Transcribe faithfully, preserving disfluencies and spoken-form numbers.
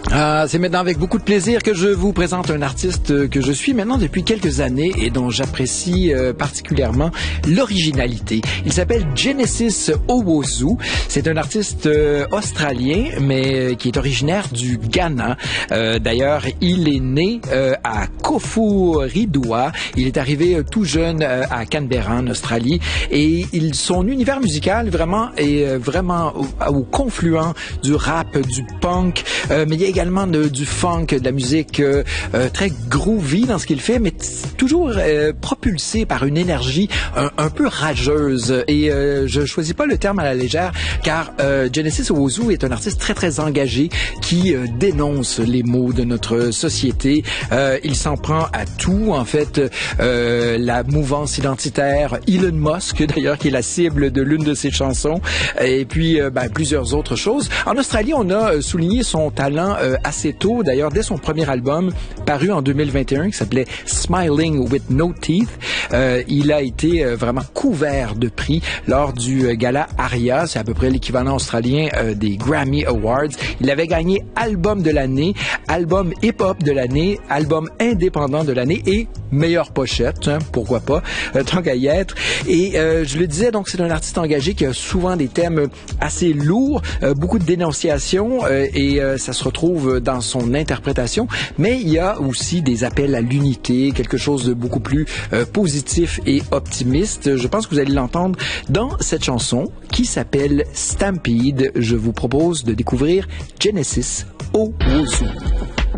Ah, c'est maintenant avec beaucoup de plaisir que je vous présente un artiste que je suis maintenant depuis quelques années et dont j'apprécie euh, particulièrement l'originalité. Il s'appelle Genesis Owusu. C'est un artiste euh, australien, mais euh, qui est originaire du Ghana. Euh, d'ailleurs, il est né euh, à Koforidua. Il est arrivé euh, tout jeune euh, à Canberra, en Australie, et il, son univers musical vraiment est euh, vraiment au, au confluent du rap, du punk, euh, mais il y a également de, du funk, de la musique euh, euh, très groovy dans ce qu'il fait, mais toujours euh, propulsé par une énergie un, un peu rageuse. Et euh, je choisis pas le terme à la légère, car euh, Genesis Owusu est un artiste très très engagé qui euh, dénonce les maux de notre société. Euh, il s'en prend à tout, en fait, euh, la mouvance identitaire, Elon Musk d'ailleurs, qui est la cible de l'une de ses chansons, et puis euh, ben, plusieurs autres choses. En Australie, on a souligné son talent euh, assez tôt, d'ailleurs dès son premier album paru en deux mille vingt et un qui s'appelait Smiling with No Teeth. Euh, il a été euh, vraiment couvert de prix lors du euh, gala ARIA, c'est à peu près l'équivalent australien euh, des Grammy Awards. Il avait gagné album de l'année, album hip-hop de l'année, album indépendant de l'année et meilleure pochette, hein, pourquoi pas, euh, tant qu'à y être. Et euh, je le disais, donc c'est un artiste engagé qui a souvent des thèmes assez lourds, euh, beaucoup de dénonciations euh, et euh, ça se retrouve dans son interprétation, mais il y a aussi des appels à l'unité, quelque chose de beaucoup plus euh, positif et optimiste. Je pense que vous allez l'entendre dans cette chanson qui s'appelle Stampede. Je vous propose de découvrir Genesis Owusu.